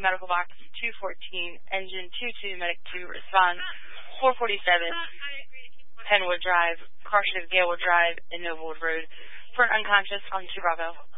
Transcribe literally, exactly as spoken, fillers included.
medical box two fourteen, engine two two, medic two, response four forty-seven, Penwood Drive, Carson Galewood Drive, and Novelwood Road for an unconscious on two Bravo.